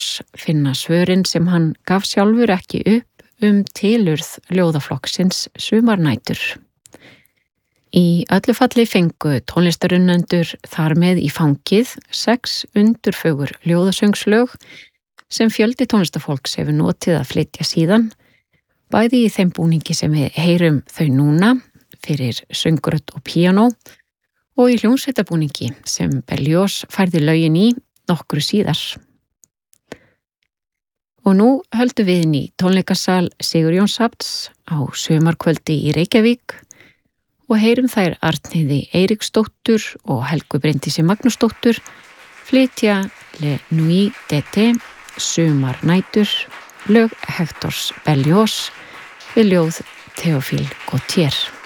finna svörin sem hann gaf sjálfur ekki upp tilurð ljóðaflokksins Sumarnætur. Í öllu falli fengu tónlistarunnendur þar með í fangið 6 undurfögur ljóðasöngslög sem fjöldi tónlistafólks hefur notið að flytja síðan, bæði í þeim búningi sem við heyrum þau núna fyrir söngrödd og píanó og í hljómsveitabúningi sem Berlioz færði lögin í nokkru síðar. Og nú höldum við inn í tónleikasal Sigurjónssafns á sumarkvöldi í Reykjavík og heyrum þær Arnheiði Eiríksdóttur og Helgu Bryndísi Magnúsdóttur flytja Le Nuit d'été, Sumarnætur, lög Hectors Berlioz við ljóð Théophile Gautier.